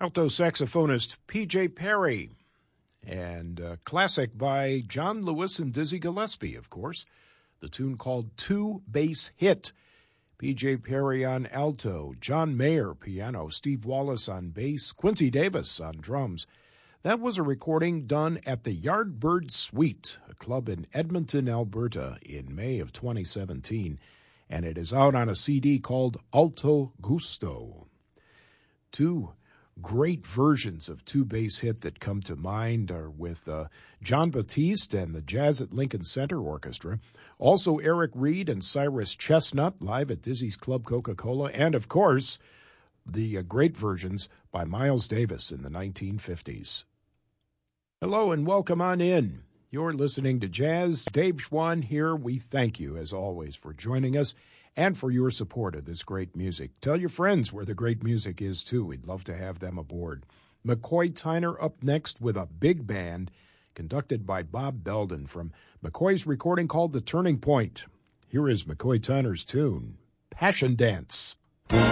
Alto saxophonist P.J. Perry, and a classic by John Lewis and Dizzy Gillespie, of course. The tune called Two Bass Hit. P.J. Perry on alto, John Mayer piano, Steve Wallace on bass, Quincy Davis on drums. That was a recording done at the Yardbird Suite, a club in Edmonton, Alberta, in May of 2017, and it is out on a CD called Alto Gusto. Two great versions of Two Bass Hit that come to mind are with John Batiste and the Jazz at Lincoln Center Orchestra, also Eric Reed and Cyrus Chestnut live at Dizzy's Club Coca-Cola, and of course, the great versions by Miles Davis in the 1950s. Hello and welcome on in. You're listening to Jazz. Dave Schwann here. We thank you, as always, for joining us and for your support of this great music. Tell your friends where the great music is, too. We'd love to have them aboard. McCoy Tyner up next with a big band, conducted by Bob Belden from McCoy's recording called The Turning Point. Here is McCoy Tyner's tune, Passion Dance.